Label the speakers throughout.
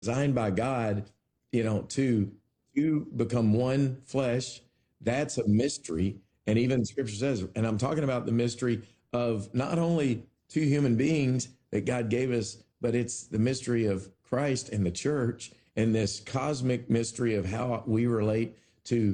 Speaker 1: designed by God, to become one flesh. That's a mystery. And even scripture says, and I'm talking about the mystery of not only two human beings that God gave us, but it's the mystery of Christ and the church, and this cosmic mystery of how we relate to,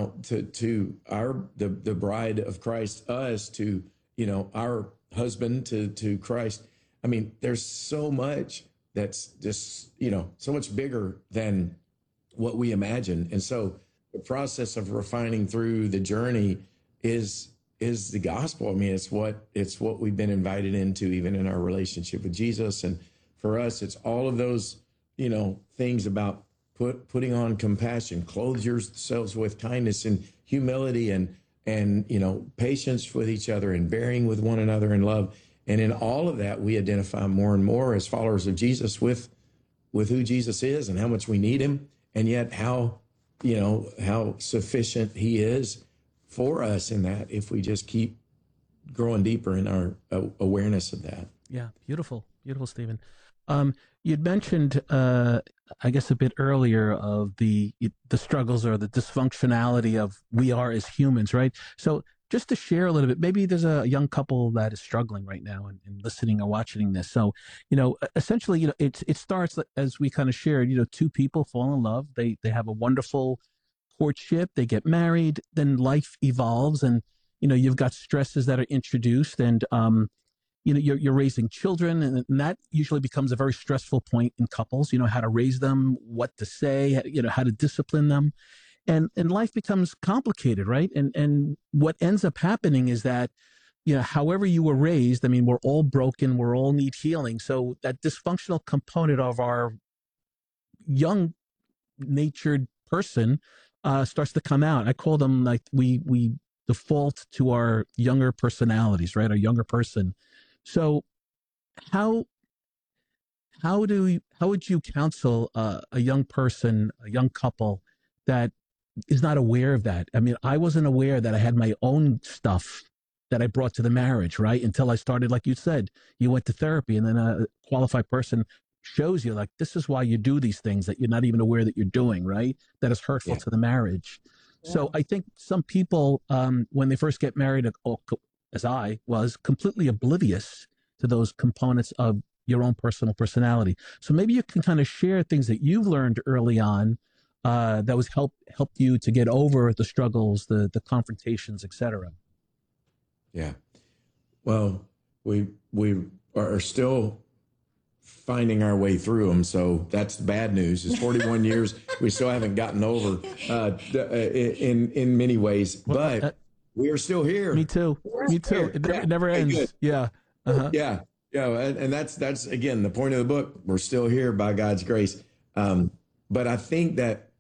Speaker 1: the bride of Christ, us, to, our husband, to Christ. I mean, there's so much that's just, so much bigger than what we imagine. And so the process of refining through the journey is the gospel. I mean, it's what we've been invited into, even in our relationship with Jesus. And for us, it's all of those, things about putting on compassion, clothe yourselves with kindness and humility, and patience with each other, and bearing with one another in love. And in all of that, we identify more and more as followers of Jesus with who Jesus is and how much we need him, and yet how sufficient he is for us in that, if we just keep growing deeper in our awareness of that.
Speaker 2: Yeah, beautiful, Stephen. You'd mentioned, I guess, a bit earlier of the struggles or the dysfunctionality of we are as humans, right? So just to share a little bit, maybe there's a young couple that is struggling right now and listening or watching this. So, essentially, it starts as we kind of shared, two people fall in love. They have a wonderful courtship, they get married, then life evolves, and, you've got stresses that are introduced, and, you're raising children, and that usually becomes a very stressful point in couples, how to raise them, what to say, how to discipline them. And life becomes complicated, right? And what ends up happening is that, however you were raised, I mean, we're all broken, we're all need healing. So that dysfunctional component of our young natured person starts to come out. I call them, like, we default to our younger personalities, right? Our younger person. So how would you counsel a young person, a young couple that is not aware of that? I mean, I wasn't aware that I had my own stuff that I brought to the marriage, right? Until I started, like you said, you went to therapy, and then a qualified person shows you, like, this is why you do these things that you're not even aware that you're doing, right? That is hurtful to the marriage. Yeah. So I think some people, when they first get married, as I was, completely oblivious to those components of your own personal personality. So maybe you can kind of share things that you've learned early on that was helped you to get over the struggles, the confrontations, etc.
Speaker 1: Yeah. Well, we are still finding our way through them. So that's the bad news. It's 41 years. We still haven't gotten over in many ways, but we are still here.
Speaker 2: Me too. It never ends. Good. Yeah. Uh-huh.
Speaker 1: Yeah. And that's again, the point of the book. We're still here by God's grace. But I think that,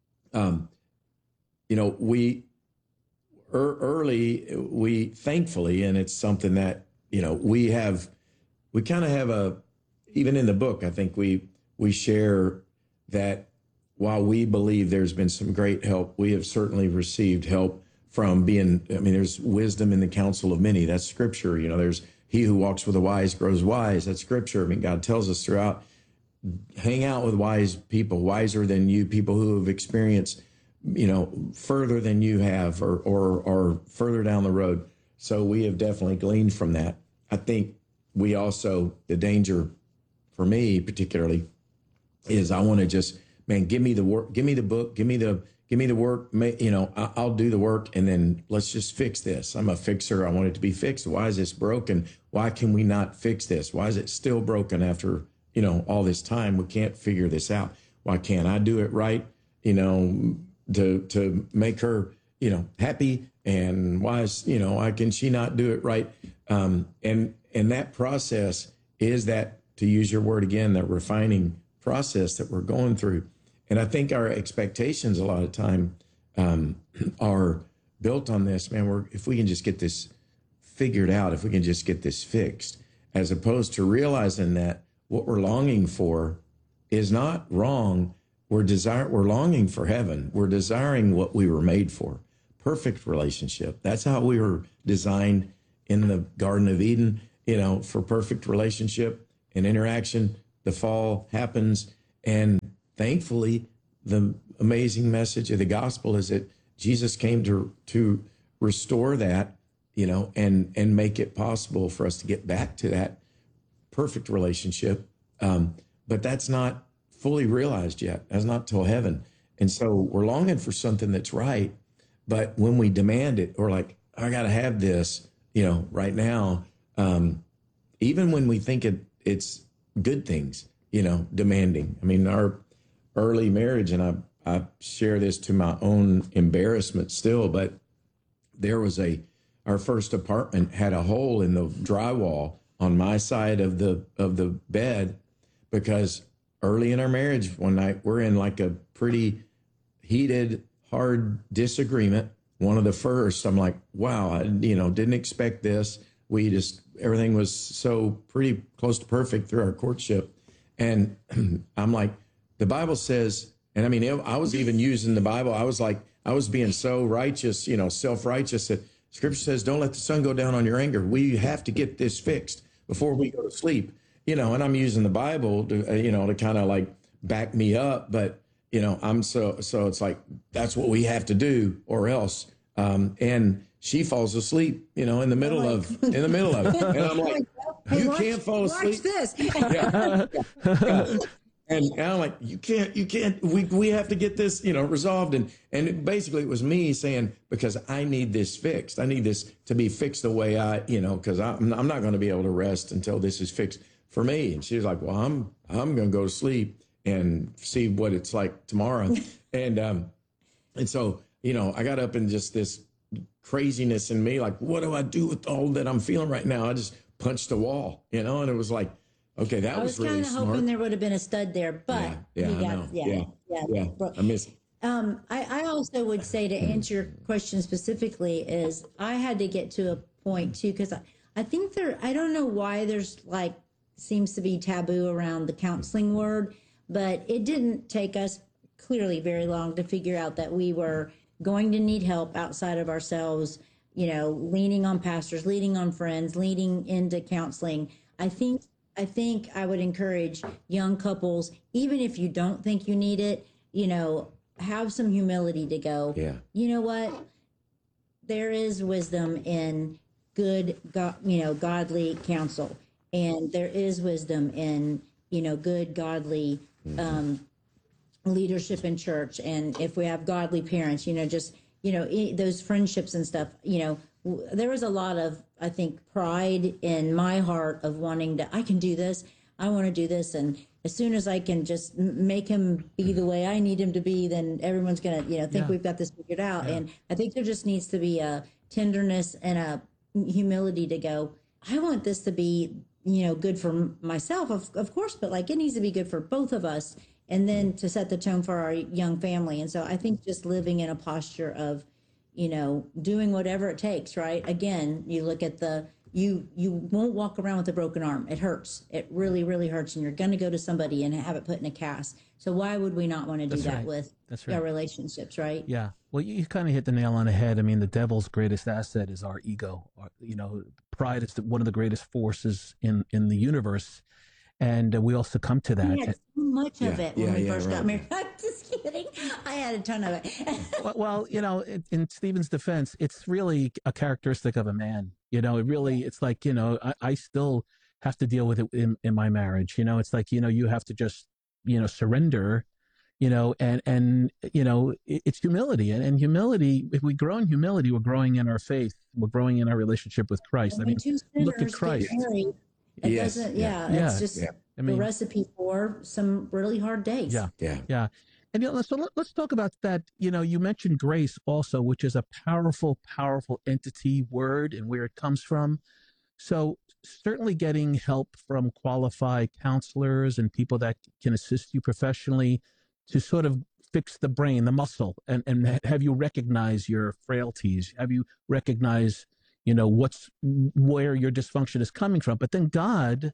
Speaker 1: we thankfully, and it's something that, we kind of have even in the book, I think we share that while we believe there's been some great help, we have certainly received help from there's wisdom in the counsel of many. That's scripture. There's he who walks with the wise grows wise. That's scripture. I mean, God tells us throughout, hang out with wise people, wiser than you, people who have experienced, further than you have, or further down the road. So we have definitely gleaned from that. I think we also, the danger for me particularly is I want to just, give me the work, give me the book, give me the work, I'll do the work, and then let's just fix this. I'm a fixer. I want it to be fixed. Why is this broken? Why can we not fix this? Why is it still broken after, all this time? We can't figure this out. Why can't I do it right? To make her, happy, and why is, why can she not do it right? And that process is that, to use your word again, that refining process that we're going through. And I think our expectations a lot of time are built on this, if we can just get this figured out, if we can just get this fixed, as opposed to realizing that what we're longing for is not wrong. We're longing for heaven. We're desiring what we were made for. Perfect relationship. That's how we were designed in the Garden of Eden, for perfect relationship and interaction. The fall happens, And thankfully, the amazing message of the gospel is that Jesus came to restore that, and make it possible for us to get back to that perfect relationship. But that's not fully realized yet. That's not till heaven. And so we're longing for something that's right. But when we demand it, or like, I got to have this, right now, even when we think it's good things, demanding. I mean, our early marriage, and I share this to my own embarrassment still, but there was our first apartment had a hole in the drywall on my side of the bed, because early in our marriage one night, we're in like a pretty heated, hard disagreement. One of the first, I'm like, wow, I didn't expect this. Everything was so pretty close to perfect through our courtship. And I'm like, the Bible says, and I mean, I was even using the Bible. I was being so righteous, self-righteous, that Scripture says, don't let the sun go down on your anger. We have to get this fixed before we go to sleep, and I'm using the Bible to, to kind of like back me up. But, I'm so it's like, that's what we have to do or else. And she falls asleep, in the middle of it. And I'm like, you can't fall asleep.
Speaker 3: Watch this.
Speaker 1: Yeah. Yeah. And I'm like, you can't, we have to get this, resolved. And basically it was me saying, because I need this fixed. I need this to be fixed the way because I'm not going to be able to rest until this is fixed for me. And she was like, well, I'm going to go to sleep and see what it's like tomorrow. And so, I got up in just this craziness in me, like, what do I do with all that I'm feeling right now? I just punched a wall, and it was like, okay, that was really smart. I was kind of hoping
Speaker 3: there would have been a stud there, but
Speaker 1: I miss it.
Speaker 3: I also would say, to answer your question specifically, is I had to get to a point too, because I think I don't know why there's seems to be taboo around the counseling word, but it didn't take us clearly very long to figure out that we were going to need help outside of ourselves, leaning on pastors, leaning on friends, leaning into counseling. I think I would encourage young couples, even if you don't think you need it, have some humility to go, you know what? There is wisdom in good, godly counsel. And there is wisdom in, good, godly, leadership in church. And if we have godly parents, those friendships and stuff, there was a lot of, I think, pride in my heart of wanting I can do this. I want to do this. And as soon as I can just make him be the way I need him to be, then everyone's going to, think we've got this figured out. Yeah. And I think there just needs to be a tenderness and a humility to go, I want this to be, good for myself, of course, but it needs to be good for both of us. And then to set the tone for our young family. And so I think just living in a posture of, doing whatever it takes, right? Again, you look at you won't walk around with a broken arm. It hurts. It really, really hurts. And you're going to go to somebody and have it put in a cast. So why would we not want to do that with our relationships, right?
Speaker 2: Yeah. Well, you kind of hit the nail on the head. I mean, the devil's greatest asset is our ego. Pride is one of the greatest forces in the universe. And we also come to that.
Speaker 3: We had so much of it when we first got married. I'm just kidding. I had a ton of it.
Speaker 2: Well, in Stephen's defense, it's really a characteristic of a man. It's like, I still have to deal with it in my marriage. It's like, you have to just, surrender, and it's humility. And humility, if we grow in humility, we're growing in our faith. We're growing in our relationship with Christ. I mean, look at Christ.
Speaker 3: It doesn't, it's just the recipe for some really hard days.
Speaker 2: Yeah. And so let's talk about that. You mentioned grace also, which is a powerful, powerful entity, word, and where it comes from. So certainly getting help from qualified counselors and people that can assist you professionally to sort of fix the brain, the muscle, and have you recognize your frailties, have you recognize where your dysfunction is coming from. But then God,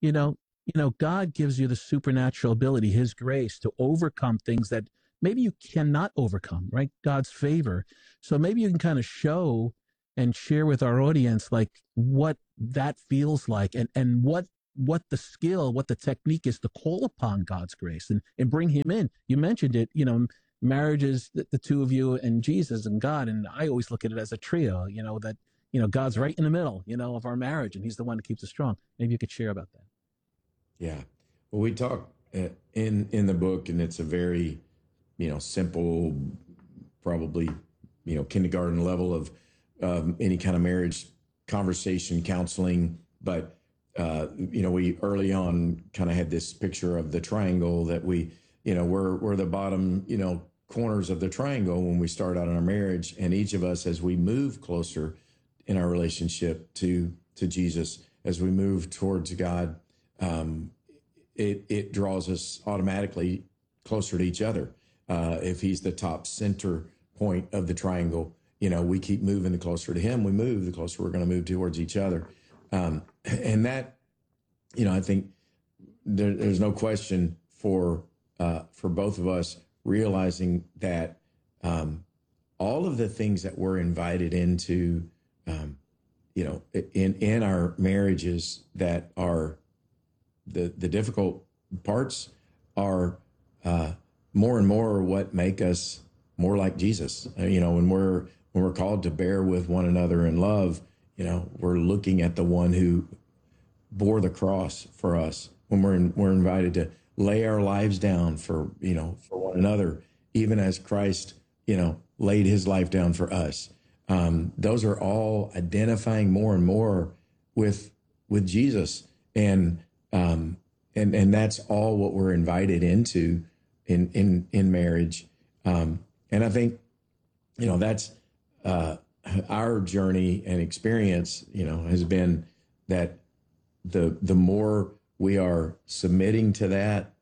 Speaker 2: God gives you the supernatural ability, his grace, to overcome things that maybe you cannot overcome, right? God's favor. So maybe you can kind of show and share with our audience, what that feels like and what what the skill, what the technique is to call upon God's grace and bring him in. You mentioned it, marriage is the two of you and Jesus and God. And I always look at it as a trio, that, God's right in the middle, of our marriage, and he's the one that keeps us strong. Maybe you could share about that.
Speaker 1: Yeah. Well, we talk in the book, and it's a very, simple, probably, kindergarten level of any kind of marriage conversation, counseling. But, we early on kind of had this picture of the triangle that we're the bottom, corners of the triangle when we start out in our marriage. And each of us, as we move closer in our relationship to Jesus, as we move towards God, it draws us automatically closer to each other. If he's the top center point of the triangle, we keep moving the closer to him we move, the closer we're going to move towards each other. And that, I think there's no question for both of us realizing that all of the things that we're invited into, in our marriages that are the difficult parts are more and more what make us more like Jesus. When we're called to bear with one another in love, we're looking at the one who bore the cross for us. When we're invited to lay our lives down for one another, even as Christ, laid his life down for us. Those are all identifying more and more with Jesus. And that's all what we're invited into in marriage. And I think, that's our journey and experience, has been that the more we are submitting to that,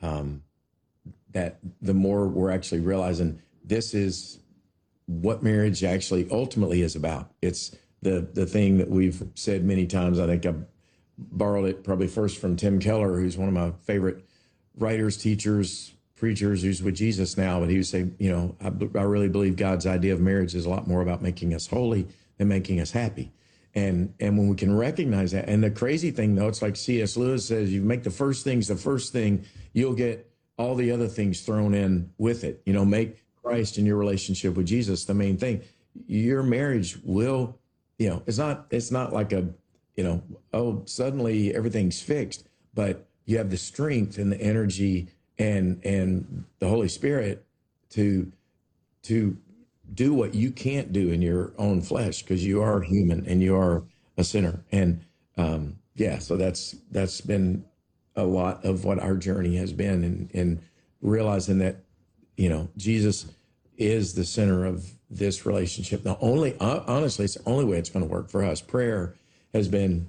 Speaker 1: that the more we're actually realizing this is what marriage actually ultimately is about. It's the thing that we've said many times. I think I borrowed it probably first from Tim Keller, who's one of my favorite writers, teachers, preachers, who's with Jesus now. But he would say, I really believe God's idea of marriage is a lot more about making us holy than making us happy. And when we can recognize that, and the crazy thing though, it's like C.S. Lewis says, you make the first things the first thing, you'll get all the other things thrown in with it. Make Christ and your relationship with Jesus the main thing. Your marriage will, it's not like suddenly everything's fixed, but you have the strength and the energy and the Holy Spirit to do what you can't do in your own flesh, because you are human and you are a sinner. And so that's been a lot of what our journey has been, in realizing that Jesus is the center of this relationship. Honestly, it's the only way it's going to work for us. Prayer has been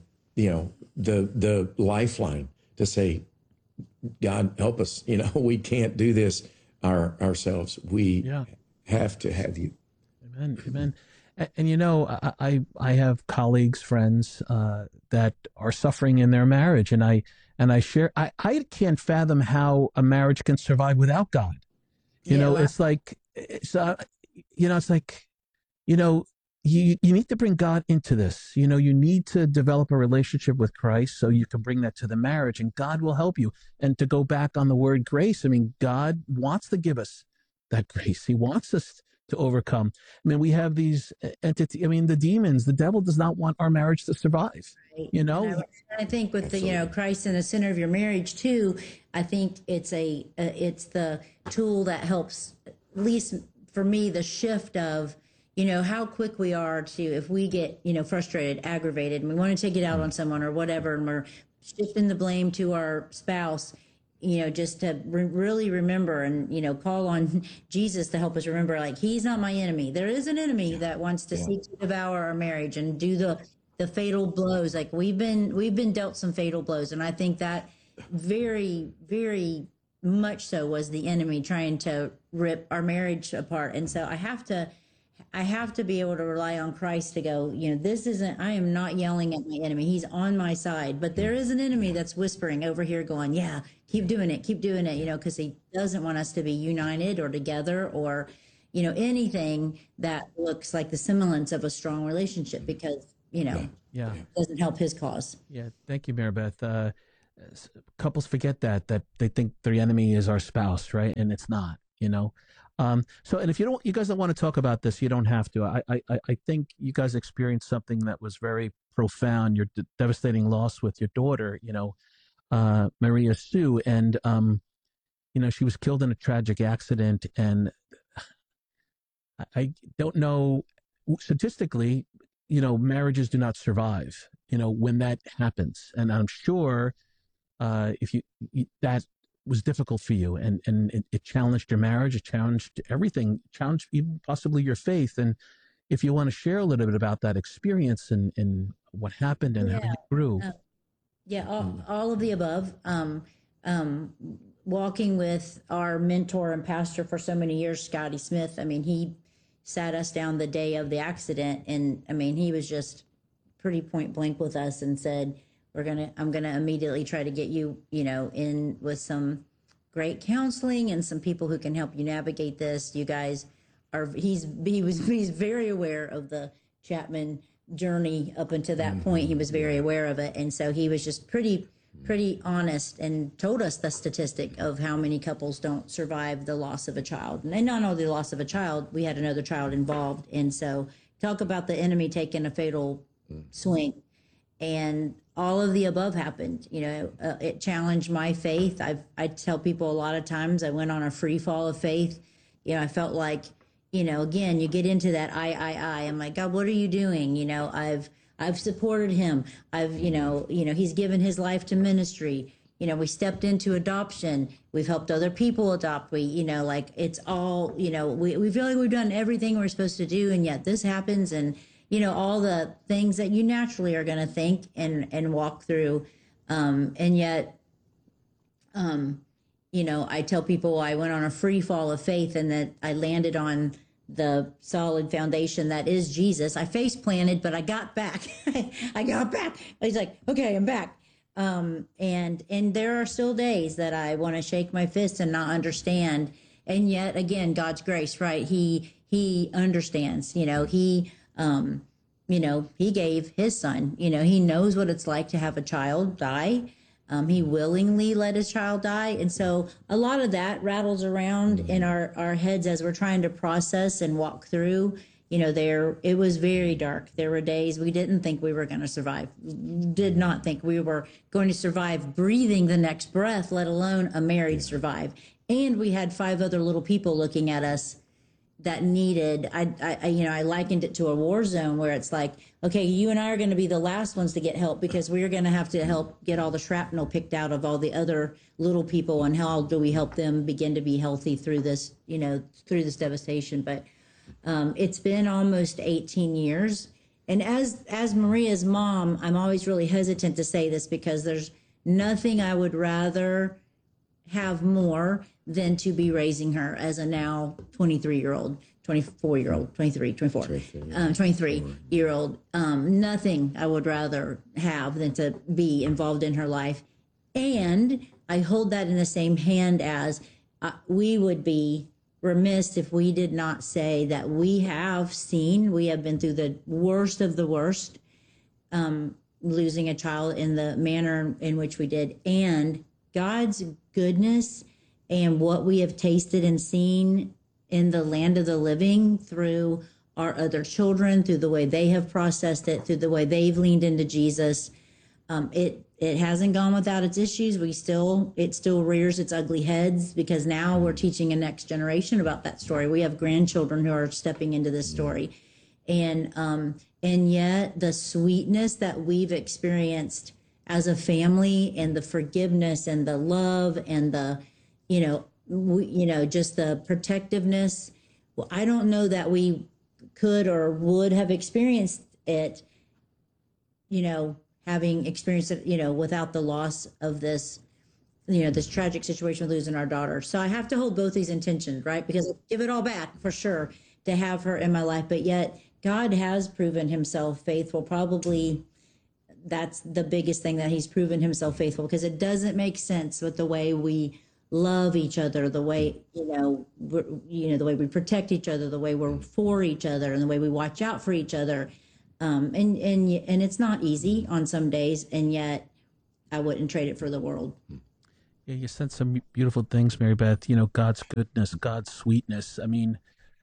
Speaker 1: the lifeline to say, God, help us. We can't do this ourselves. We have to have you.
Speaker 2: Amen. And I have colleagues, friends that are suffering in their marriage, and I share. I can't fathom how a marriage can survive without God. It's like you need to bring God into this. You need to develop a relationship with Christ so you can bring that to the marriage, and God will help you. And to go back on the word grace, God wants to give us that grace. He wants us to overcome. We have these entities. The demons, the devil does not want our marriage to survive.
Speaker 3: And I think with the, Christ in the center of your marriage too, I think it's the tool that helps, at least for me, the shift of, how quick we are to, if we get, frustrated, aggravated, and we want to take it out on someone or whatever, and we're shifting the blame to our spouse, just to really remember and, call on Jesus to help us remember, like, he's not my enemy. There is an enemy that wants to seek to devour our marriage and do the fatal blows. Like we've been dealt some fatal blows. And I think that very, very much so was the enemy trying to rip our marriage apart. And so I have to be able to rely on Christ to go, I am not yelling at my enemy. He's on my side, but there is an enemy that's whispering over here going, yeah, keep doing it, because he doesn't want us to be united or together or, anything that looks like the semblance of a strong relationship, because,
Speaker 2: Yeah.
Speaker 3: doesn't help his cause.
Speaker 2: Yeah. Thank you, Maribeth. Couples forget that they think their enemy is our spouse, right? And it's not, So, and if you guys don't want to talk about this, you don't have to. I think you guys experienced something that was very profound. Your devastating loss with your daughter, Maria Sue, and she was killed in a tragic accident, and I don't know statistically, marriages do not survive, when that happens, and I'm sure if you that was difficult for you, and it challenged your marriage, it challenged everything, challenged even possibly your faith. And if you want to share a little bit about that experience and what happened and how you grew.
Speaker 3: All of the above. Walking with our mentor and pastor for so many years, Scotty Smith. I mean, he sat us down the day of the accident, and I mean, he was just pretty point blank with us and said, I'm gonna immediately try to get you, in with some great counseling and some people who can help you navigate this. You guys he's very aware of the Chapman journey up until that point. He was very aware of it, and so he was just pretty honest and told us the statistic of how many couples don't survive the loss of a child. And not only the loss of a child, we had another child involved. And so talk about the enemy taking a fatal swing. And all of the above happened. It challenged my faith. I tell people a lot of times I went on a free fall of faith. I felt like, again, you get into that I'm like, God, what are you doing? I've supported him. He's given his life to ministry. We stepped into adoption. We've helped other people adopt. It's all, we feel like we've done everything we're supposed to do. And yet this happens, and, all the things that you naturally are going to think and walk through. And yet, I tell people I went on a free fall of faith, and that I landed on the solid foundation that is Jesus. I face planted, but I got back. I got back. He's like, okay, I'm back. And there are still days that I want to shake my fist and not understand. And yet again, God's grace, right? He understands, he gave his son, he knows what it's like to have a child die. He willingly let his child die. And so a lot of that rattles around in our heads as we're trying to process and walk through. It was very dark. There were days we didn't think we were going to survive, did not think we were going to survive breathing the next breath, let alone a married survive. And we had 5 other little people looking at us that needed, I likened it to a war zone where it's like, okay, you and I are going to be the last ones to get help, because we're going to have to help get all the shrapnel picked out of all the other little people. And how do we help them begin to be healthy through this, through this devastation? But it's been almost 18 years. And as Maria's mom, I'm always really hesitant to say this, because there's nothing I would rather have more than to be raising her as a now 23-year-old, 24-year-old, 23-year-old. Nothing I would rather have than to be involved in her life. And I hold that in the same hand as we would be remiss if we did not say that we have been through the worst of the worst, losing a child in the manner in which we did, and God's goodness and what we have tasted and seen in the land of the living through our other children, through the way they have processed it, through the way they've leaned into Jesus. It hasn't gone without its issues. It still rears its ugly heads, because now we're teaching a next generation about that story. We have grandchildren who are stepping into this story. And yet the sweetness that we've experienced as a family, and the forgiveness and the love and the, just the protectiveness. Well, I don't know that we could or would have experienced it, having experienced it, without the loss of this, this tragic situation with losing our daughter. So I have to hold both these intentions, right? Because I give it all back for sure to have her in my life, but yet God has proven himself faithful. Probably that's the biggest thing, that he's proven himself faithful, because it doesn't make sense with the way we love each other, the way, the way we protect each other, the way we're for each other, and the way we watch out for each other. And it's not easy on some days, and yet I wouldn't trade it for the world.
Speaker 2: Yeah, you said some beautiful things, Mary Beth. God's goodness, God's sweetness. I mean,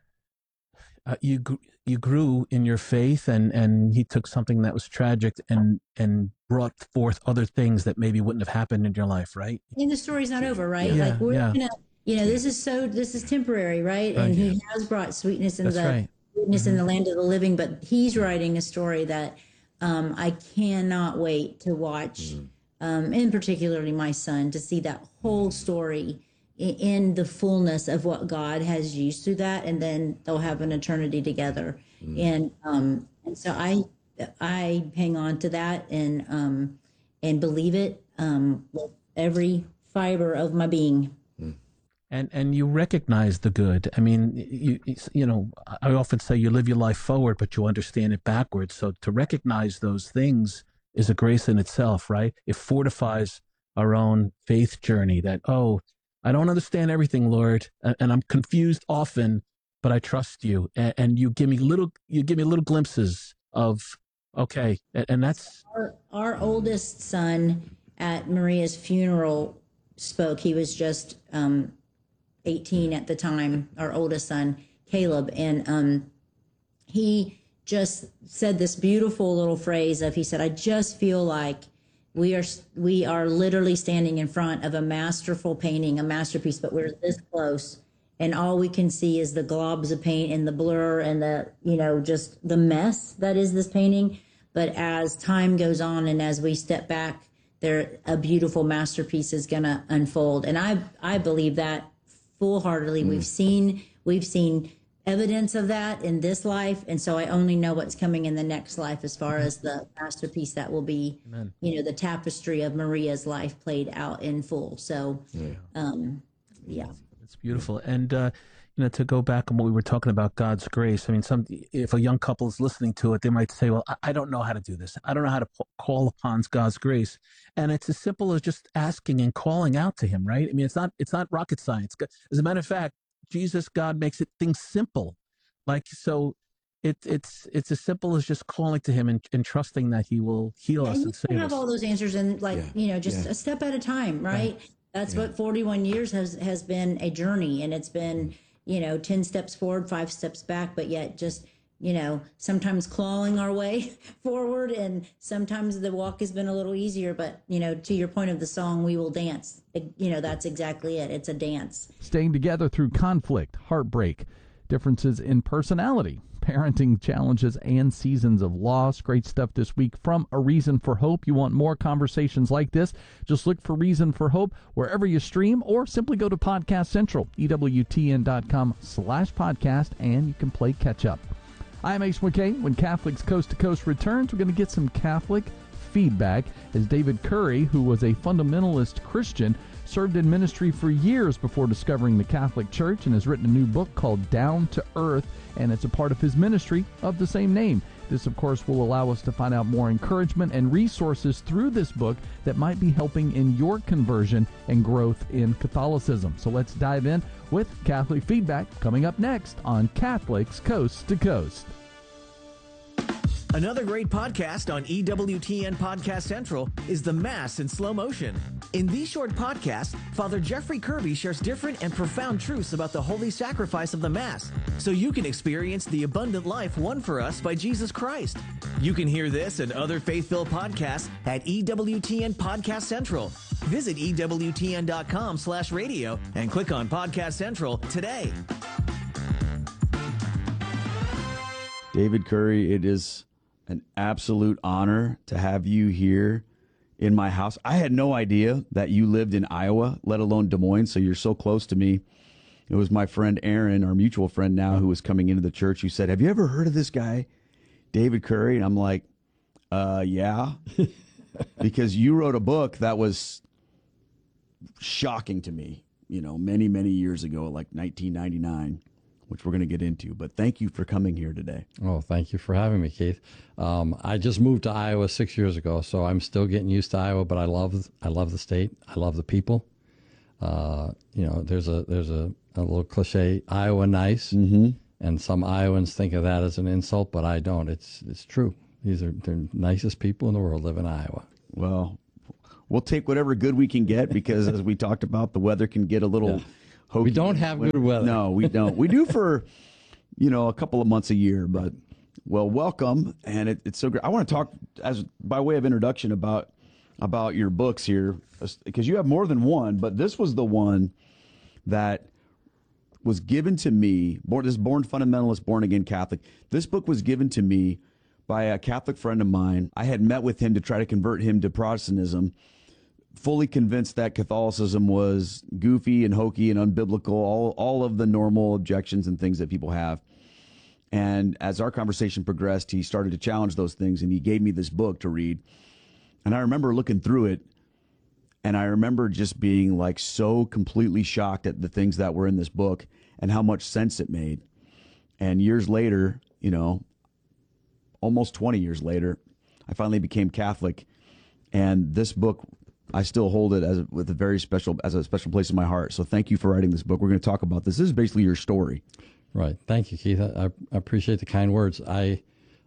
Speaker 2: you grew in your faith, and He took something that was tragic and brought forth other things that maybe wouldn't have happened in your life, right?
Speaker 3: And the story's not over, right?
Speaker 2: Yeah,
Speaker 3: Like we're
Speaker 2: yeah.
Speaker 3: gonna, this is temporary, right? And He has brought sweetness in
Speaker 2: That's right.
Speaker 3: sweetness in the land of the living, but He's writing a story that I cannot wait to watch. And particularly my son, to see that whole story in the fullness of what God has used through that, and then they'll have an eternity together. And so I hang on to that and believe it with every fiber of my being.
Speaker 2: And you recognize the good. I mean, I often say you live your life forward, but you understand it backwards. So to recognize those things is a grace in itself, right? It fortifies our own faith journey that, I don't understand everything, Lord, and I'm confused often, but I trust you. And you give me little glimpses of, okay. And that's
Speaker 3: our oldest son at Maria's funeral spoke. He was just 18 at the time, our oldest son, Caleb. And he just said this beautiful little phrase he said, I just feel like we are literally standing in front of a masterful painting, a masterpiece, but we're this close. And all we can see is the globs of paint and the blur and the, just the mess that is this painting. But as time goes on and as we step back, a beautiful masterpiece is going to unfold. And I believe that full-heartedly. We've seen evidence of that in this life, and so I only know what's coming in the next life as far as the masterpiece that will be,
Speaker 2: Amen.
Speaker 3: The tapestry of Maria's life played out in full. So, yeah.
Speaker 2: It's beautiful. And to go back on what we were talking about, God's grace. I mean, if a young couple is listening to it, they might say, "Well, I don't know how to do this. I don't know how to call upon God's grace." And it's as simple as just asking and calling out to Him, right? I mean, it's not rocket science. As a matter of fact, God makes things simple. Like, so it's as simple as just calling to Him and trusting that He will heal us and save us.
Speaker 3: Have all those answers and just a step at a time, right? That's what 41 years has been a journey, and it's been 10 steps forward, 5 steps back, but yet just sometimes clawing our way forward, and sometimes the walk has been a little easier, but to your point of the song, we will dance. That's exactly it. It's a dance.
Speaker 4: Staying together through conflict, heartbreak, differences in personality, parenting challenges, and seasons of loss. Great stuff this week from A Reason for Hope. You want more conversations like this? Just look for Reason for Hope wherever you stream, or simply go to Podcast Central, EWTN.com/podcast, and you can play catch up. I'm Ace McKay. When Catholics Coast to Coast returns, we're going to get some Catholic feedback as David Curry, who was a fundamentalist Christian, served in ministry for years before discovering the Catholic Church, and has written a new book called Down to Earth, and it's a part of his ministry of the same name. This, of course, will allow us to find out more encouragement and resources through this book that might be helping in your conversion and growth in Catholicism. So let's dive in with Catholic feedback coming up next on Catholics Coast to Coast.
Speaker 5: Another great podcast on EWTN Podcast Central is The Mass in Slow Motion. In these short podcasts, Father Jeffrey Kirby shares different and profound truths about the holy sacrifice of the Mass, so you can experience the abundant life won for us by Jesus Christ. You can hear this and other faith-filled podcasts at EWTN Podcast Central. Visit EWTN.com/radio and click on Podcast Central today.
Speaker 6: David Curry, it is an absolute honor to have you here in my house. I had no idea that you lived in Iowa, let alone Des Moines, so you're so close to me. It was my friend Aaron, our mutual friend now, who was coming into the church, who said, "Have you ever heard of this guy, David Curry?" And I'm like, yeah. Because you wrote a book that was shocking to me, many, many years ago, like 1999. Which we're going to get into. But thank you for coming here today.
Speaker 7: Oh, thank you for having me, Keith. I just moved to Iowa 6 years ago, so I'm still getting used to Iowa, but I love the state. I love the people. There's a little cliche, Iowa nice.
Speaker 6: Mm-hmm.
Speaker 7: And some Iowans think of that as an insult, but I don't. It's true. They're nicest people in the world live in Iowa.
Speaker 6: Well, we'll take whatever good we can get because, as we talked about, the weather can get a little hokey.
Speaker 7: We don't have good weather.
Speaker 6: No, we don't. We do for, a couple of months a year. But, well, welcome. And it's so great. I want to talk, as by way of introduction, about your books here, because you have more than one, but this was the one that was given to me, Born Fundamentalist, Born Again Catholic. This book was given to me by a Catholic friend of mine. I had met with him to try to convert him to Protestantism, fully convinced that Catholicism was goofy and hokey and unbiblical, all of the normal objections and things that people have. And as our conversation progressed, he started to challenge those things, and he gave me this book to read. And I remember looking through it, and I remember just being like so completely shocked at the things that were in this book and how much sense it made. And years later, almost 20 years later, I finally became Catholic. And this book, I still hold it as a special place in my heart. So thank you for writing this book. We're going to talk about this. This is basically your story.
Speaker 7: Right. Thank you, Keith. I appreciate the kind words. I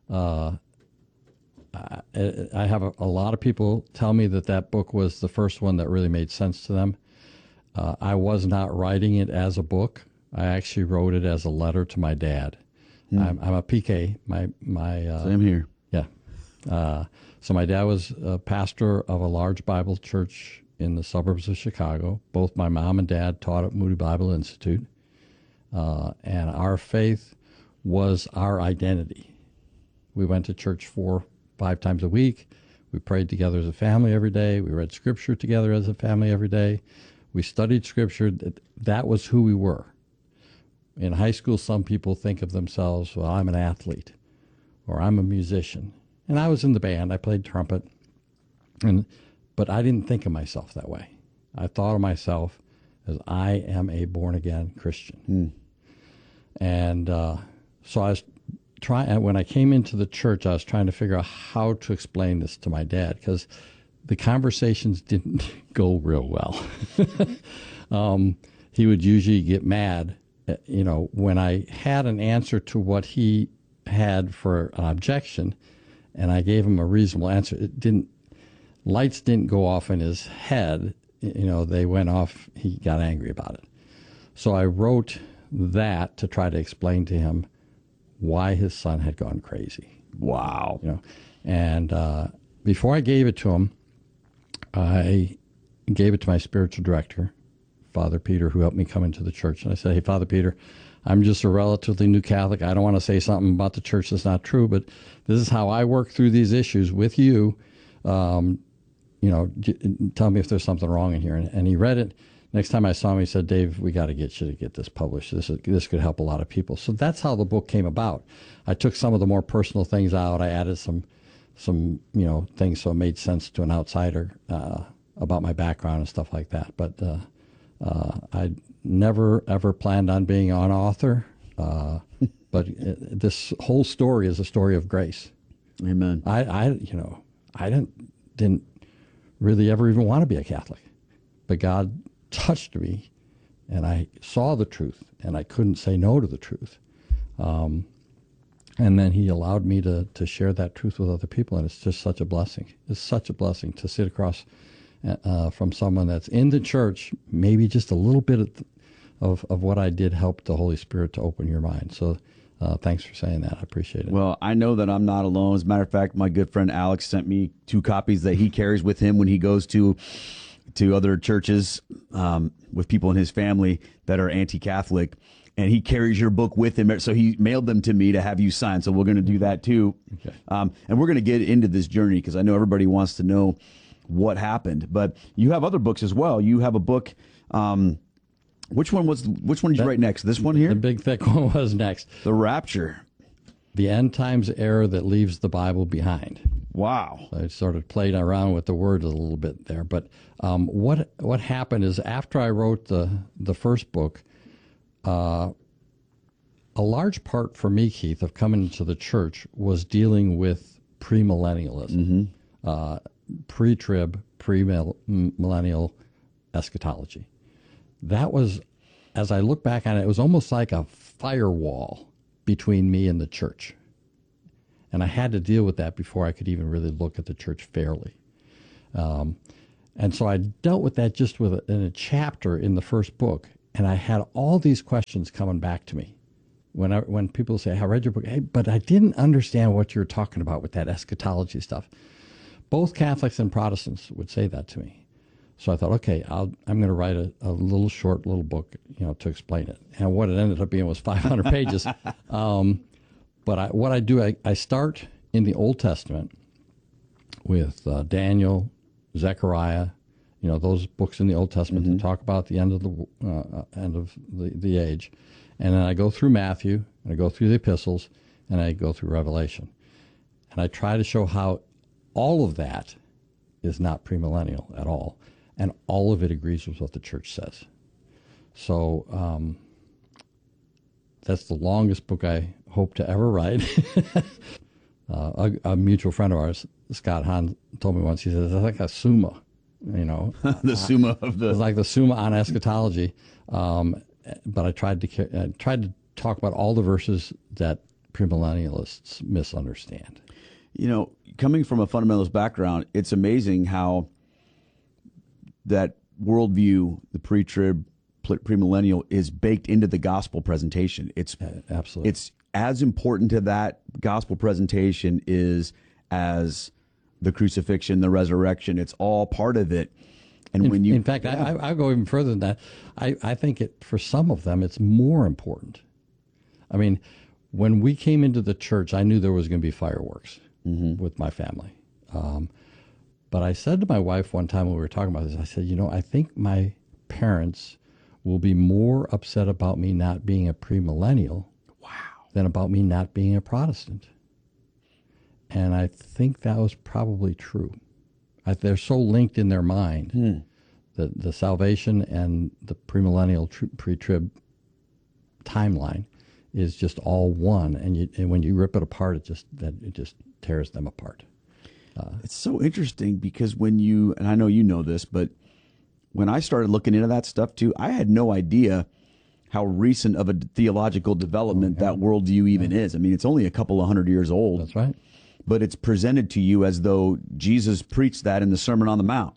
Speaker 7: have a lot of people tell me that book was the first one that really made sense to them. I was not writing it as a book. I actually wrote it as a letter to my dad. I'm a PK.
Speaker 6: Same here.
Speaker 7: Yeah. So my dad was a pastor of a large Bible church in the suburbs of Chicago. Both my mom and dad taught at Moody Bible Institute. And our faith was our identity. We went to church 4-5 times a week. We prayed together as a family every day. We read Scripture together as a family every day. We studied Scripture. That was who we were. In high school, some people think of themselves, well, I'm an athlete, or I'm a musician. And I was in the band. I played trumpet. But I didn't think of myself that way. I thought of myself as I am a born-again Christian. And so I was when I came into the church, I was trying to figure out how to explain this to my dad, because the conversations didn't go real well. He would usually get mad, when I had an answer to what he had for an objection, and I gave him a reasonable answer. Lights didn't go off in his head. They went off. He got angry about it. So I wrote that to try to explain to him why his son had gone crazy.
Speaker 6: Wow.
Speaker 7: And before I gave it to him, I gave it to my spiritual director, Father Peter, who helped me come into the church. And I said, hey, Father Peter, I'm just a relatively new Catholic. I don't want to say something about the church that's not true, but this is how I work through these issues with you. Tell me if there's something wrong in here. And he read it. Next time I saw him, he said, Dave, we got to get you to get this published. This could help a lot of people. So that's how the book came about. I took some of the more personal things out. I added some things so it made sense to an outsider about my background and stuff like that. But I never, ever planned on being an author. But this whole story is a story of grace.
Speaker 6: Amen.
Speaker 7: I didn't really ever even want to be a Catholic, but God touched me, and I saw the truth, and I couldn't say no to the truth. And then He allowed me to share that truth with other people, and it's just such a blessing. It's such a blessing to sit across from someone that's in the church. Maybe just a little bit of what I did helped the Holy Spirit to open your mind. So thanks for saying that. I appreciate it.
Speaker 6: Well, I know that I'm not alone. As a matter of fact, my good friend Alex sent me 2 copies that he carries with him when he goes to other churches with people in his family that are anti-Catholic, and he carries your book with him. So he mailed them to me to have you sign. So we're going to do that too.
Speaker 7: Okay.
Speaker 6: And we're going to get into this journey because I know everybody wants to know what happened. But you have other books as well. You have a book. Which one did you write next? This one here?
Speaker 7: The big thick one was next.
Speaker 6: The Rapture.
Speaker 7: The End Times Era That Leaves the Bible Behind.
Speaker 6: Wow.
Speaker 7: So I sort of played around with the word a little bit there. But what happened is after I wrote the first book, a large part for me, Keith, of coming into the church was dealing with premillennialism, pre-trib, premillennial eschatology. That was, as I look back on it, it was almost like a firewall between me and the church. And I had to deal with that before I could even really look at the church fairly. And so I dealt with that just in a chapter in the first book. And I had all these questions coming back to me. When people say, I read your book, hey, but I didn't understand what you were talking about with that eschatology stuff. Both Catholics and Protestants would say that to me. So I thought, okay, I'm going to write a little short little book, to explain it. And what it ended up being was 500 pages. But what I do, I start in the Old Testament with Daniel, Zechariah, those books in the Old Testament that talk about the end of the age. And then I go through Matthew, and I go through the epistles, and I go through Revelation. And I try to show how all of that is not premillennial at all. And all of it agrees with what the church says. So that's the longest book I hope to ever write. A mutual friend of ours, Scott Hahn, told me once, he says, it's like a summa,
Speaker 6: the summa of the...
Speaker 7: It's like the summa on eschatology. But I tried to talk about all the verses that premillennialists misunderstand.
Speaker 6: Coming from a fundamentalist background, it's amazing how that worldview, the pre-trib, premillennial, is baked into the gospel presentation. It's
Speaker 7: absolutely.
Speaker 6: It's as important to that gospel presentation is as the crucifixion, the resurrection. It's all part of it. And
Speaker 7: in fact, I go even further than that. I think for some of them, it's more important. I mean, when we came into the church, I knew there was going to be fireworks with my family. But I said to my wife one time when we were talking about this, I said, I think my parents will be more upset about me not being a premillennial than about me not being a Protestant. And I think that was probably true. They're so linked in their mind that the salvation and the premillennial pre-trib timeline is just all one, and when you rip it apart, it just tears them apart.
Speaker 6: It's so interesting because and I know you know this, but when I started looking into that stuff too, I had no idea how recent of a theological development that worldview even is. I mean, it's only a couple of 100 years old.
Speaker 7: That's right.
Speaker 6: But it's presented to you as though Jesus preached that in the Sermon on the Mount,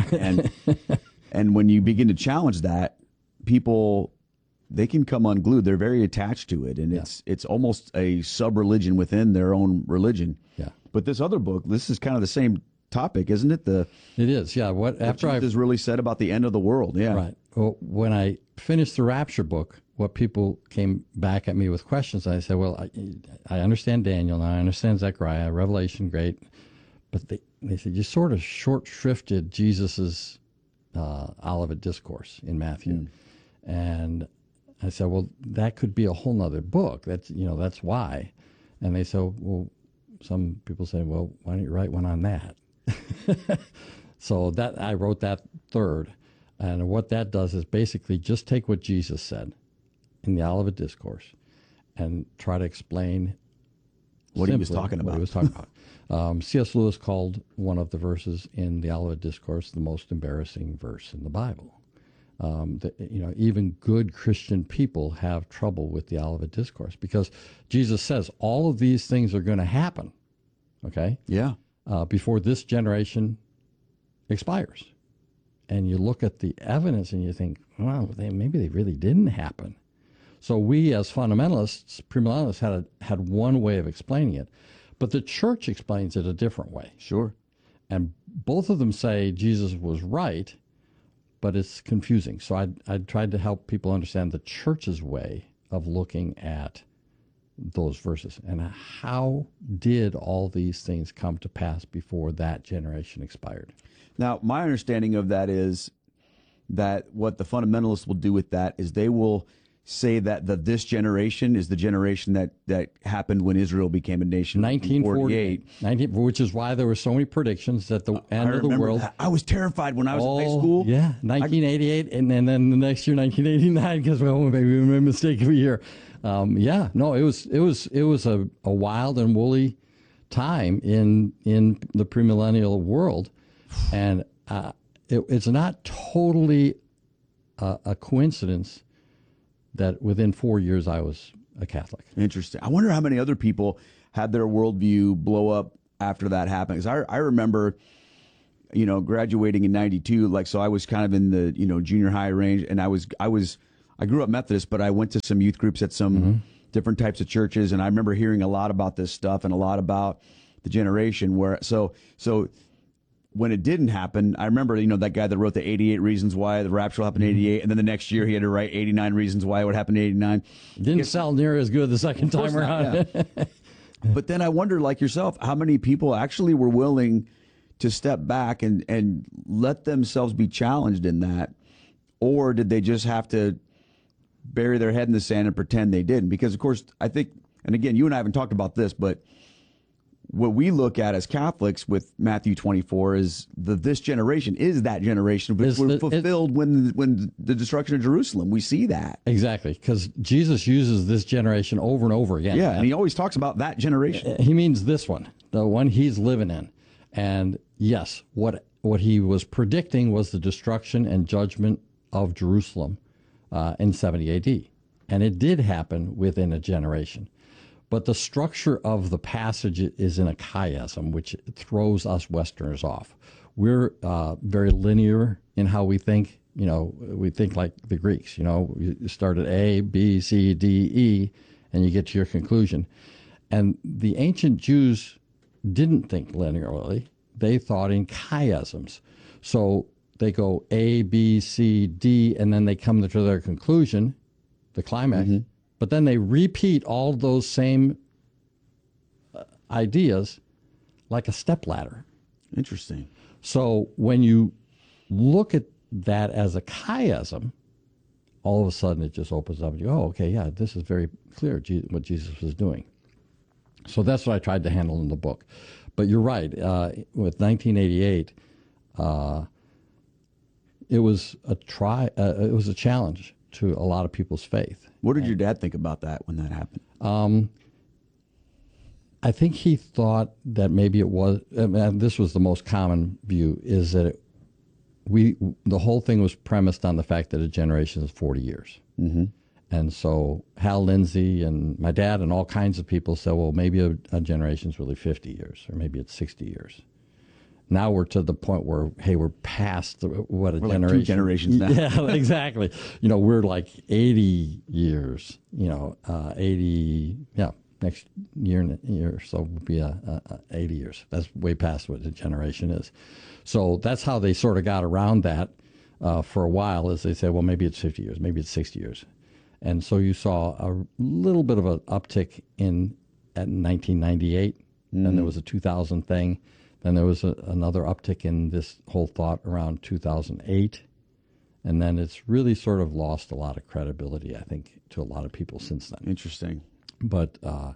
Speaker 6: and when you begin to challenge that, people, they can come unglued. They're very attached to it, and it's almost a sub-religion within their own religion.
Speaker 7: Yeah.
Speaker 6: But this other book, this is kind of the same topic, isn't it?
Speaker 7: It is, yeah. What
Speaker 6: Jesus really said about the end of the world, yeah.
Speaker 7: Right. Well, when I finished the Rapture book, what people came back at me with questions, I said, well, I understand Daniel, and I understand Zechariah, Revelation, great. But they said, you sort of short-shrifted Jesus's Olivet Discourse in Matthew. And I said, well, that could be a whole nother book. That's why. And they said, well, some people say, well, why don't you write one on that? So I wrote that third. And what that does is basically just take what Jesus said in the Olivet Discourse and try to explain
Speaker 6: what he was talking about.
Speaker 7: C.S. Lewis called one of the verses in the Olivet Discourse the most embarrassing verse in the Bible. Even good Christian people have trouble with the Olivet Discourse because Jesus says all of these things are going to happen, okay?
Speaker 6: Yeah.
Speaker 7: Before this generation expires. And you look at the evidence and you think, well, maybe they really didn't happen. So we as fundamentalists, premillennialists, had one way of explaining it. But the church explains it a different way.
Speaker 6: Sure.
Speaker 7: And both of them say Jesus was right, but it's confusing. So I tried to help people understand the church's way of looking at those verses and how did all these things come to pass before that generation expired.
Speaker 6: Now, my understanding of that is that what the fundamentalists will do with that is they will say that this generation is the generation that happened when Israel became a nation in 1948.
Speaker 7: Which is why there were so many predictions at the end of the world.
Speaker 6: That. I was terrified when I was in high school.
Speaker 7: Yeah, 1988, and then the next year, 1989, because maybe we made a mistake of a year. It was a wild and woolly time in the premillennial world, and it's not totally a coincidence that within 4 years I was a Catholic.
Speaker 6: Interesting. I wonder how many other people had their worldview blow up after that happened. Because I remember, graduating in '92. Like, so I was kind of in the junior high range, and I grew up Methodist, but I went to some youth groups at some different types of churches, and I remember hearing a lot about this stuff and a lot about the generation where so when it didn't happen, I remember, that guy that wrote the 88 reasons why the rapture will happen in 88, and then the next year he had to write 89 reasons why it would happen in 89.
Speaker 7: Didn't sound near as good the second time around.
Speaker 6: Yeah. But then I wonder, like yourself, how many people actually were willing to step back and let themselves be challenged in that, or did they just have to bury their head in the sand and pretend they didn't? Because, of course, I think, and again, you and I haven't talked about this, but what we look at as Catholics with Matthew 24 is this generation is that generation, which were fulfilled when the destruction of Jerusalem. We see that.
Speaker 7: Exactly, because Jesus uses this generation over and over again.
Speaker 6: Yeah, and he always talks about that generation.
Speaker 7: He means this one, the one he's living in. And yes, what he was predicting was the destruction and judgment of Jerusalem in 70 AD. And it did happen within a generation. But the structure of the passage is in a chiasm, which throws us Westerners off. We're very linear in how we think. We think like the Greeks. You start at A, B, C, D, E, and you get to your conclusion. And the ancient Jews didn't think linearly. They thought in chiasms. So they go A, B, C, D, and then they come to their conclusion, the climax. Mm-hmm. But then they repeat all those same ideas like a stepladder.
Speaker 6: Interesting.
Speaker 7: So when you look at that as a chiasm, all of a sudden it just opens up and you go, oh, okay, yeah, this is very clear what Jesus was doing. So that's what I tried to handle in the book. But you're right. With 1988, it was a challenge to a lot of people's faith.
Speaker 6: What did your dad think about that when that happened?
Speaker 7: I think he thought that maybe it was, and this was the most common view, is that the whole thing was premised on the fact that a generation is 40 years. Mm-hmm. And so Hal Lindsey and my dad and all kinds of people said, well, maybe a generation is really 50 years, or maybe it's 60 years. Now we're to the point where, hey, we're past what a generation.
Speaker 6: Like 2 generations now.
Speaker 7: Yeah, exactly. We're like 80 years. 80. Yeah, next year or so will be 80 years. That's way past what a generation is. So that's how they sort of got around that for a while. Is they said, well, maybe it's 50 years, maybe it's 60 years, and so you saw a little bit of an uptick at 1998, and there was a 2000 thing. Then there was another uptick in this whole thought around 2008. And then it's really sort of lost a lot of credibility, I think, to a lot of people since then.
Speaker 6: Interesting.
Speaker 7: But,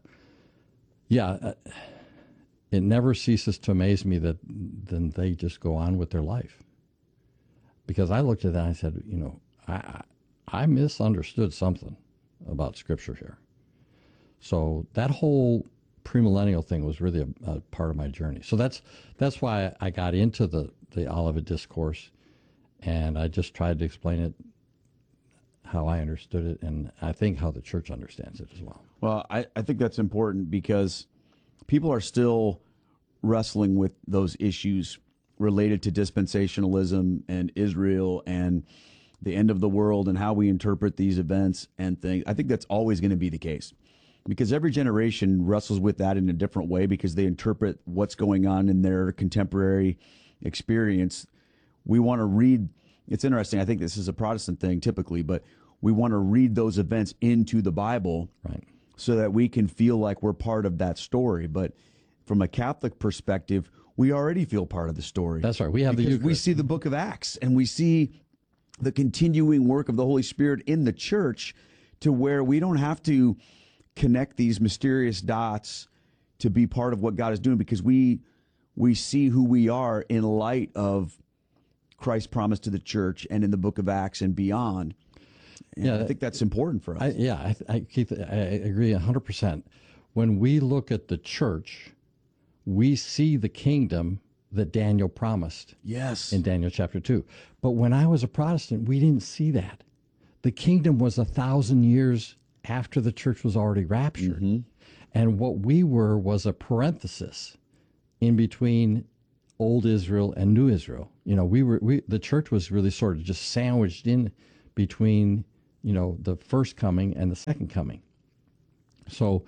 Speaker 7: it never ceases to amaze me that then they just go on with their life. Because I looked at that and I said, I misunderstood something about Scripture here. So that whole premillennial thing was really a part of my journey. So that's why I got into the Olivet Discourse, and I just tried to explain it how I understood it, and I think how the church understands it as well.
Speaker 6: Well, I think that's important because people are still wrestling with those issues related to dispensationalism and Israel and the end of the world and how we interpret these events and things. I think that's always going to be the case, because every generation wrestles with that in a different way because they interpret what's going on in their contemporary experience. We want to read, it's interesting, I think this is a Protestant thing typically, but we want to read those events into the Bible, right, so that we can feel like we're part of that story. But from a Catholic perspective, we already feel part of the story.
Speaker 7: That's right. We have the Eucharist.
Speaker 6: We see the book of Acts, and we see the continuing work of the Holy Spirit in the church to where we don't have to connect these mysterious dots to be part of what God is doing, because we see who we are in light of Christ's promise to the church and in the book of Acts and beyond. And I think that's important for us.
Speaker 7: Keith, I agree 100%. When we look at the church, we see the kingdom that Daniel promised.
Speaker 6: Yes.
Speaker 7: In Daniel chapter 2. But when I was a Protestant, we didn't see that. the kingdom was 1,000 years after the church was already raptured. And what we were was a parenthesis in between old Israel and new Israel. You know, the church was really sort of just sandwiched in between, you know, the first coming and the second coming. So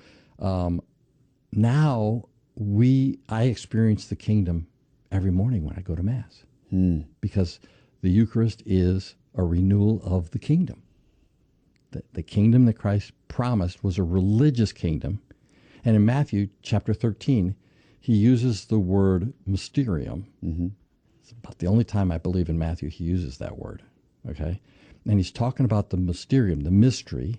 Speaker 7: now I experience the kingdom every morning when I go to Mass, because the Eucharist is a renewal of the kingdom. The kingdom that Christ promised was a religious kingdom. And in Matthew chapter 13, he uses the word mysterium. It's about the only time I believe in Matthew he uses that word, okay? And he's talking about the mysterium, the mystery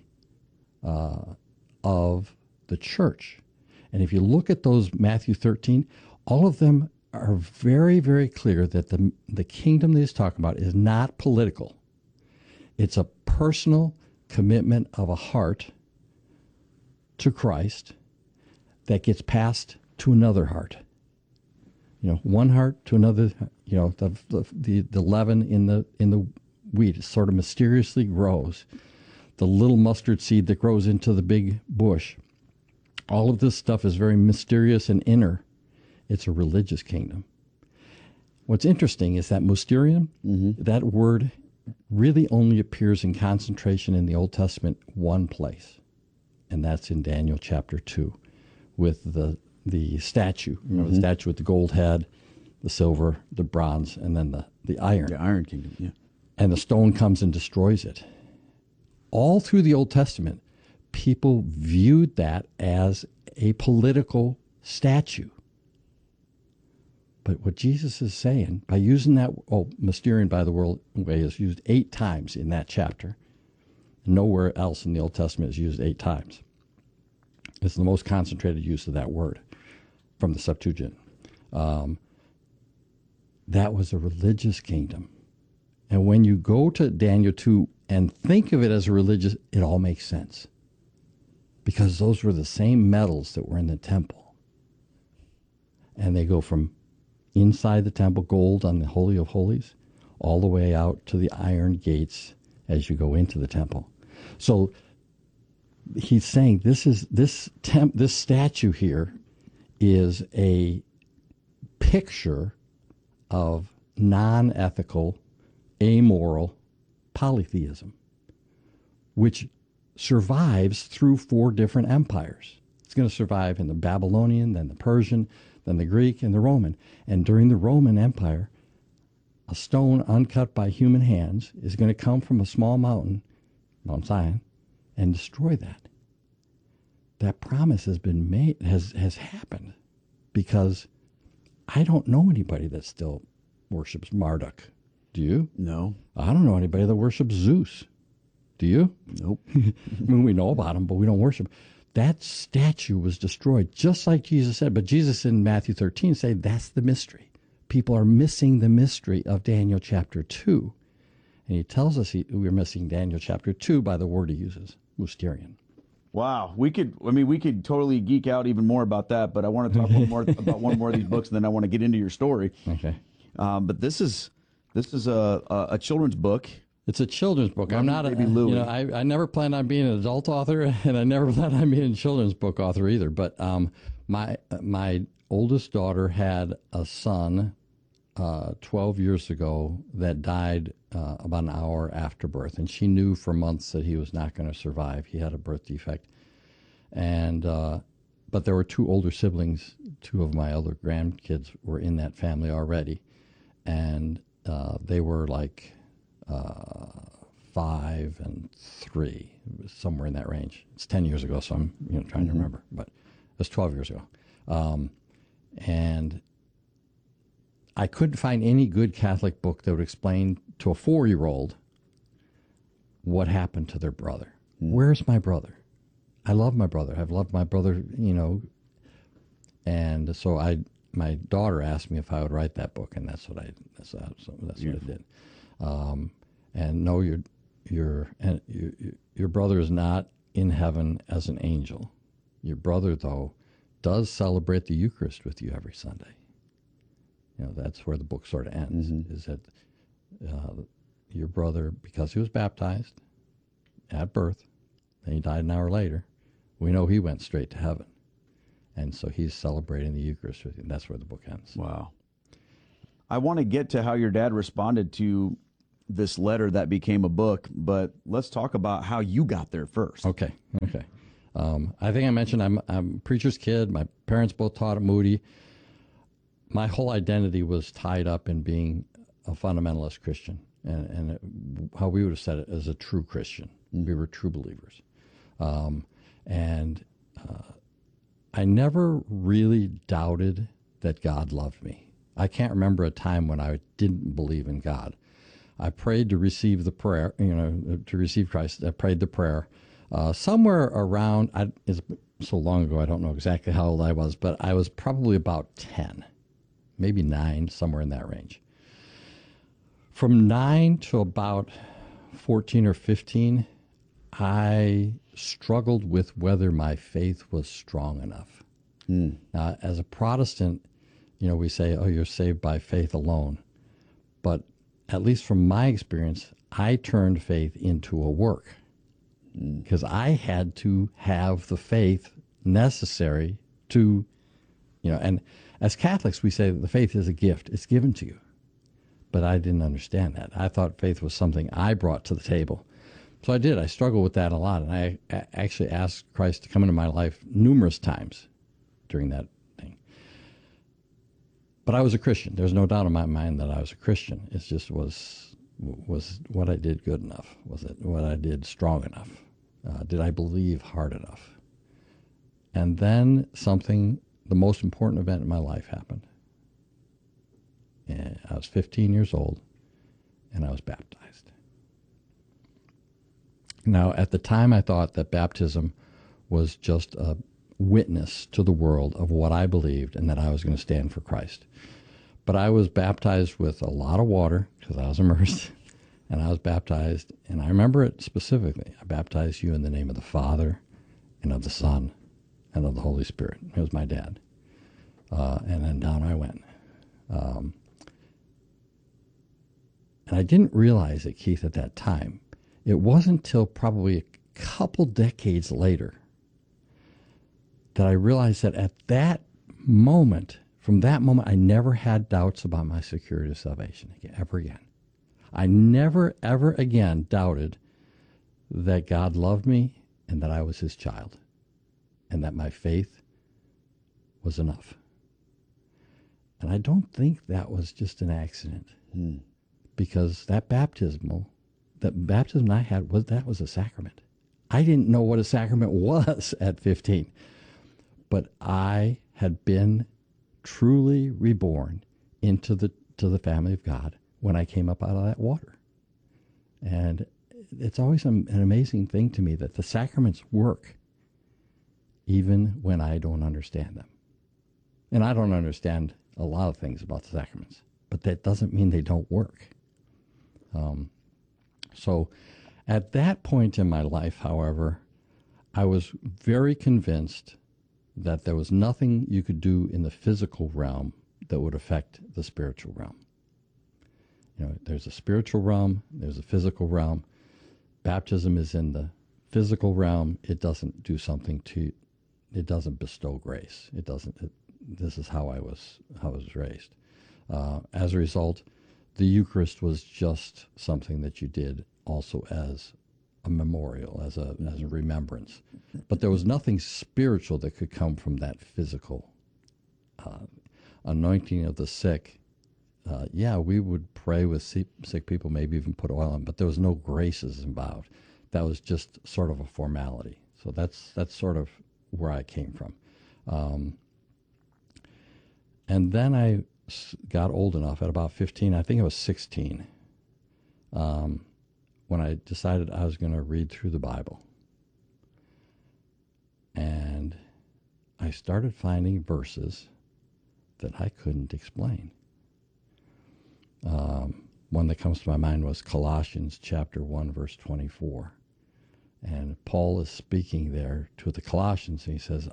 Speaker 7: of the church. And if you look at those Matthew 13, all of them are very, very clear that the kingdom that he's talking about is not political. It's a personal commitment of a heart to Christ that gets passed to another heart. You know, one heart to another. You know, the leaven in the wheat sort of mysteriously grows. The little mustard seed that grows into the big bush. All of this stuff is very mysterious and inner. It's a religious kingdom. What's interesting is that mysterium, that word really only appears in concentration in the Old Testament one place, and that's in Daniel chapter 2 with the statue. Remember the statue with the gold head, the silver, the bronze, and then the iron.
Speaker 6: The Iron Kingdom, yeah.
Speaker 7: And the stone comes and destroys it. All through the Old Testament, people viewed that as a political statue. But what Jesus is saying, by using that, mysterion, by the way, is used 8 times in that chapter. Nowhere else in the Old Testament is used 8 times. It's the most concentrated use of that word from the Septuagint. That was a religious kingdom. And when you go to Daniel 2 and think of it as a religious, it all makes sense. Because those were the same metals that were in the temple. And they go from inside the temple, gold on the Holy of Holies, all the way out to the iron gates as you go into the temple. So he's saying this statue here is a picture of non-ethical, amoral polytheism, which survives through 4 different empires. It's going to survive in the Babylonian, then the Persian, then the Greek, and the Roman. And during the Roman Empire, a stone uncut by human hands is going to come from a small mountain, Mount Zion, and destroy that. That promise has been made, has happened, because I don't know anybody that still worships Marduk. Do you?
Speaker 6: No.
Speaker 7: I don't know anybody that worships Zeus. Do you?
Speaker 6: Nope.
Speaker 7: I mean, we know about him, but we don't worship. That statue was destroyed, just like Jesus said. But Jesus in Matthew 13 said that's the mystery. People are missing the mystery of Daniel chapter 2. And he tells us we're missing Daniel chapter 2 by the word he uses, mysterion.
Speaker 6: Wow, we could totally geek out even more about that, but I want to talk about one more of these books, and then I want to get into your story.
Speaker 7: Okay.
Speaker 6: But this is a children's book.
Speaker 7: It's a children's book. I'm not
Speaker 6: Baby Louie.
Speaker 7: I never planned on being an adult author, and I never planned on being a children's book author either. But my oldest daughter had a son 12 years ago that died about an hour after birth, and she knew for months that he was not going to survive. He had a birth defect, and but there were 2 older siblings. 2 of my other grandkids were in that family already, and they were like 5 and 3, somewhere in that range. It's 10 years ago, so I'm trying to remember, but it was 12 years ago, and I couldn't find any good Catholic book that would explain to a 4-year-old what happened to their brother. Where's my brother? I love my brother. I've loved my brother, and so my daughter asked me if I would write that book, and that's what I did. And no, your brother is not in heaven as an angel. Your brother, though, does celebrate the Eucharist with you every Sunday. That's where the book sort of ends, is that your brother, because he was baptized, at birth. Then he died an hour later. We know he went straight to heaven. And so he's celebrating the Eucharist with you. And that's where the book ends.
Speaker 6: Wow. I want to get to how your dad responded to this letter that became a book, but let's talk about how you got there first.
Speaker 7: Okay. I think I mentioned I'm a preacher's kid. My parents both taught at Moody. My whole identity was tied up in being a fundamentalist Christian, and how we would have said it, as a true Christian. We were true believers. I never really doubted that God loved me. I can't remember a time when I didn't believe in God. I prayed to receive the prayer, to receive Christ. I prayed the prayer. Somewhere around, it's so long ago, I don't know exactly how old I was, but I was probably about 10, maybe 9, somewhere in that range. From 9 to about 14 or 15, I struggled with whether my faith was strong enough. As a Protestant, we say, oh, you're saved by faith alone. But at least from my experience, I turned faith into a work because I had to have the faith necessary to, and as Catholics, we say that the faith is a gift. It's given to you. But I didn't understand that. I thought faith was something I brought to the table. So I did. I struggled with that a lot. And I actually asked Christ to come into my life numerous times during that thing. But I was a Christian. There's no doubt in my mind that I was a Christian. It just was what I did good enough? Was it what I did strong enough? Did I believe hard enough? And then the most important event in my life happened. And I was 15 years old, and I was baptized. Now, at the time, I thought that baptism was just a witness to the world of what I believed and that I was going to stand for Christ. But I was baptized with a lot of water because I was immersed, and I was baptized, and I remember it specifically. I baptized you in the name of the Father and of the Son and of the Holy Spirit. It was my dad. And then down I went. And I didn't realize it, Keith, at that time. It wasn't until probably a couple decades later that I realized that at that moment, from that moment, I never had doubts about my security of salvation ever again. I never, ever again doubted that God loved me and that I was his child and that my faith was enough. And I don't think that was just an accident. Because that baptism I had was a sacrament. I didn't know what a sacrament was at 15, but I had been truly reborn into the family of God when I came up out of that water. And it's always an amazing thing to me that the sacraments work even when I don't understand them. And I don't understand a lot of things about the sacraments, but that doesn't mean they don't work. So at that point in my life, however, I was very convinced that there was nothing you could do in the physical realm that would affect the spiritual realm. There's a spiritual realm, there's a physical realm. Baptism is in the physical realm. It doesn't do something it doesn't bestow grace. This is how I was raised. As a result, the Eucharist was just something that you did also as a memorial, as a remembrance. But there was nothing spiritual that could come from that physical anointing of the sick. We would pray with sick people, maybe even put oil on, but there was no graces involved. That was just sort of a formality. So that's sort of where I came from. And then I got old enough at about 15, I think I was 16, when I decided I was going to read through the Bible. And I started finding verses that I couldn't explain. One that comes to my mind was Colossians chapter 1, verse 24. And Paul is speaking there to the Colossians, and he says,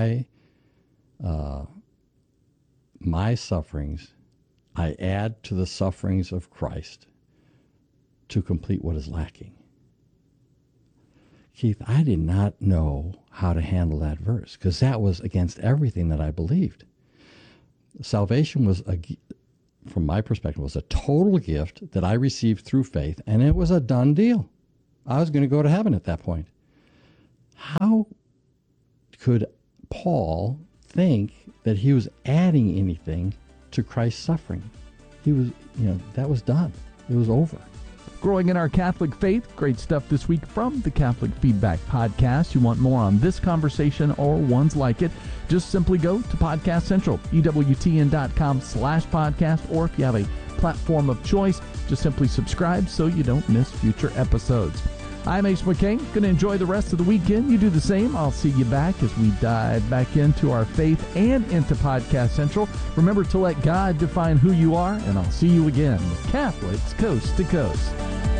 Speaker 7: my sufferings, I add to the sufferings of Christ to complete what is lacking. Keith, I did not know how to handle that verse because that was against everything that I believed. Salvation was, from my perspective, was a total gift that I received through faith, and it was a done deal. I was going to go to heaven at that point. How could Paul think that he was adding anything to Christ's suffering? He was, that was done. It was over.
Speaker 4: Growing in our Catholic faith, great stuff this week from the Catholic Feedback Podcast. You want more on this conversation or ones like it, just simply go to Podcast Central, EWTN.com/podcast, or if you have a platform of choice, just simply subscribe so you don't miss future episodes. I'm Ace McCain. Going to enjoy the rest of the weekend. You do the same. I'll see you back as we dive back into our faith and into Podcast Central. Remember to let God define who you are, and I'll see you again with Catholics Coast to Coast.